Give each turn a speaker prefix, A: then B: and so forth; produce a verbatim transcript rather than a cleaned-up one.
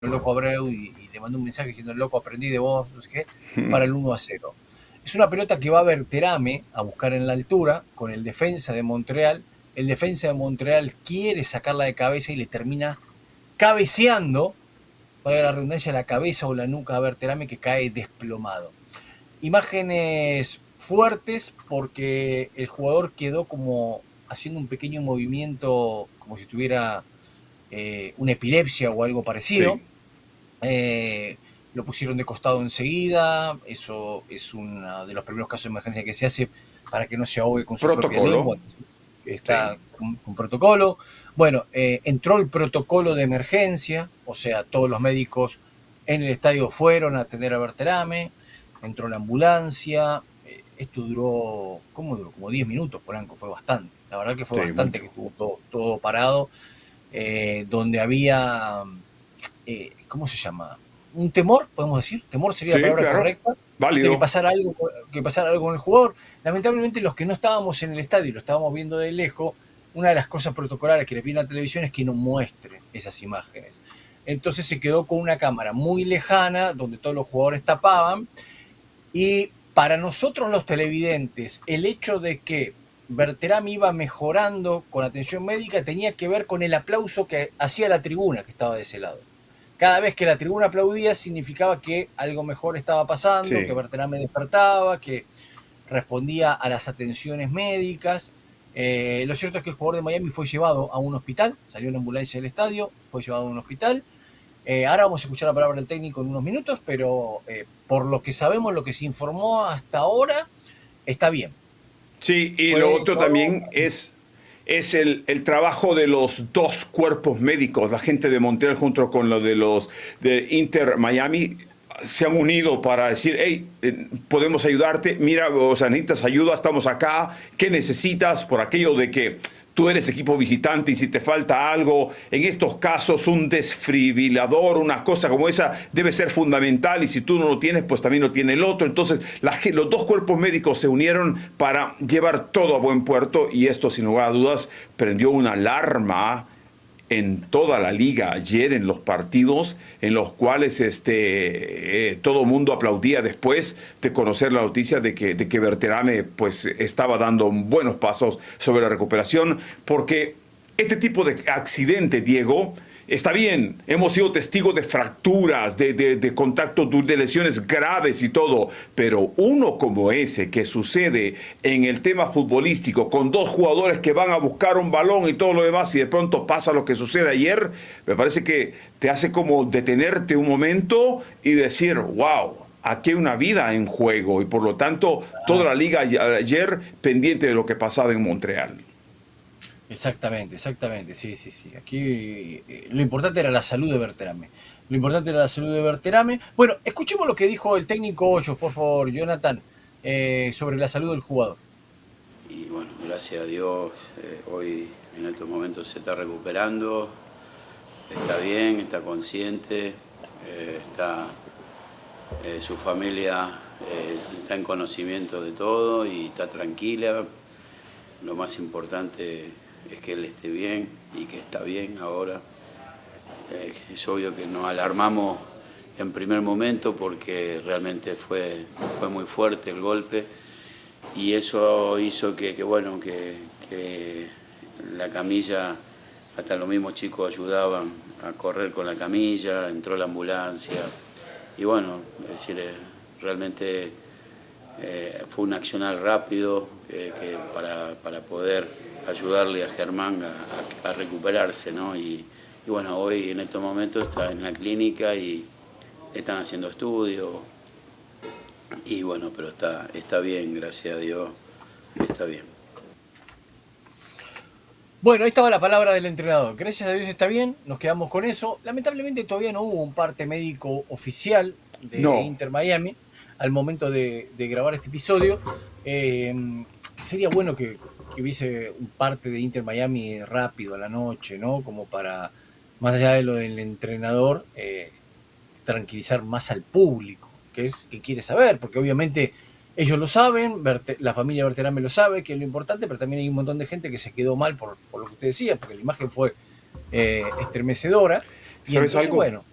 A: el Loco Abreu y, y le mandó un mensaje diciendo: loco, aprendí de vos, no sé qué, para el uno a cero. Es una pelota que va a Berterame a buscar en la altura con el defensa de Montreal. El defensa de Montreal quiere sacarla de cabeza y le termina cabeceando, para la redundancia, la cabeza o la nuca a Berterame, que cae desplomado. Imágenes fuertes porque el jugador quedó como haciendo un pequeño movimiento, como si tuviera eh, una epilepsia o algo parecido.
B: Sí.
A: Eh, lo pusieron de costado enseguida. Eso es uno de los primeros casos de emergencia que se hace para que no se ahogue con su propia
B: Protocolo.
A: lengua. Está
B: Sí.
A: con, con protocolo. Bueno, eh, entró el protocolo de emergencia, o sea, todos los médicos en el estadio fueron a atender a Berterame, entró la ambulancia. Eh, esto duró, ¿cómo duró? Como diez minutos, Polanco, fue bastante. La verdad que fue
B: Sí,
A: bastante
B: mucho.
A: que estuvo todo, todo parado, eh, donde había, eh, ¿cómo se llama? Un temor, podemos decir, temor sería la
B: Sí,
A: palabra
B: claro.
A: correcta, de que
B: Válido.
A: pasara algo, que pasara algo con el jugador. Lamentablemente, los que no estábamos en el estadio y lo estábamos viendo de lejos, una de las cosas protocolares que les pide la televisión es que no muestre esas imágenes. Entonces se quedó con una cámara muy lejana, donde todos los jugadores tapaban, y para nosotros los televidentes, el hecho de que Berterame iba mejorando con atención médica tenía que ver con el aplauso que hacía la tribuna que estaba de ese lado. Cada vez que la tribuna aplaudía significaba que algo mejor estaba pasando,
B: Sí.
A: que Berterame despertaba, que respondía a las atenciones médicas. Eh, lo cierto es que el jugador de Miami fue llevado a un hospital, salió en la ambulancia del estadio, fue llevado a un hospital. Eh, ahora vamos a escuchar la palabra del técnico en unos minutos, pero eh, por lo que sabemos, lo que se informó hasta ahora, está bien.
B: Sí, y lo
A: Fue
B: otro
A: todo...
B: también es, es el, el trabajo de los dos cuerpos médicos, la gente de Montreal junto con lo de los de Inter Miami, se han unido para decir: hey, eh, podemos ayudarte, mira, o sea, necesitas ayuda, estamos acá, ¿qué necesitas? Por aquello de que tú eres equipo visitante y si te falta algo, en estos casos un desfibrilador, una cosa como esa debe ser fundamental, y si tú no lo tienes, pues también lo tiene el otro. Entonces la, los dos cuerpos médicos se unieron para llevar todo a buen puerto, y esto sin lugar a dudas prendió una alarma en toda la liga ayer en los partidos en los cuales este, eh, todo el mundo aplaudía después de conocer la noticia de que, de que Berterame pues, estaba dando buenos pasos sobre la recuperación, porque este tipo de accidente, Diego, está bien, hemos sido testigos de fracturas, de, de, de contacto, de lesiones graves y todo, pero uno como ese que sucede en el tema futbolístico, con dos jugadores que van a buscar un balón y todo lo demás, y de pronto pasa lo que sucede ayer, me parece que te hace como detenerte un momento y decir: wow, aquí hay una vida en juego, y por lo tanto toda la liga ayer pendiente de lo que pasaba en Montreal.
A: Exactamente, exactamente, sí, sí, sí. Aquí eh, lo importante era la salud de Berterame. Lo importante era la salud de Berterame. Bueno, escuchemos lo que dijo el técnico Hoyos, por favor, Jonathan, eh, sobre la salud del jugador.
C: Y bueno, gracias a Dios, eh, hoy en estos momentos se está recuperando, está bien, está consciente, eh, está eh, su familia eh, está en conocimiento de todo y está tranquila. Lo más importante es que él esté bien y que está bien ahora. Eh, es obvio que nos alarmamos en primer momento porque realmente fue, fue muy fuerte el golpe, y eso hizo que, que bueno, que, que la camilla, hasta los mismos chicos ayudaban a correr con la camilla, entró la ambulancia, y bueno, es decir, realmente eh, fue un accionar rápido eh, que para, para poder ayudarle a Germán a, a, a recuperarse, ¿no? Y, y bueno, hoy en estos momentos está en la clínica y están haciendo estudios, y bueno, pero está, está bien, gracias a Dios, está bien.
A: Bueno, ahí estaba la palabra del entrenador. Gracias a Dios está bien, nos quedamos con eso. Lamentablemente todavía no hubo un parte médico oficial de
B: No.
A: Inter Miami al momento de, de grabar este episodio. Eh, sería bueno que, que hubiese un parte de Inter Miami rápido a la noche, ¿no? Como para, más allá de lo del entrenador, eh, tranquilizar más al público, que es que quiere saber, porque obviamente ellos lo saben, la familia Berterame lo sabe, que es lo importante, pero también hay un montón de gente que se quedó mal por, por lo que usted decía, porque la imagen fue eh, estremecedora. Y
B: ¿Sabes
A: entonces,
B: algo?
A: bueno,